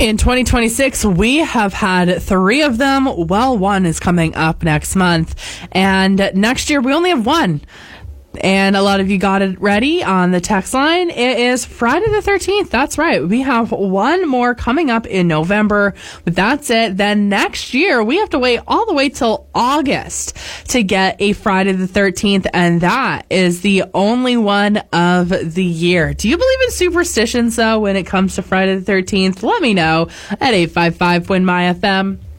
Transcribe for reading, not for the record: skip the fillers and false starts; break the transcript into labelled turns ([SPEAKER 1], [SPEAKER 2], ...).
[SPEAKER 1] In 2026, we have had 3 of them. Well, one is coming up next month. And next year, we only have one. And a lot of you got it ready on the text line. It is Friday the 13th. That's right. We have one more coming up in November. But that's it. Then next year, we have to wait all the way till August to get a Friday the 13th. And that is the only one of the year. Do you believe in superstitions, though, when it comes to Friday the 13th? Let me know at 855-WIN-MY-FM.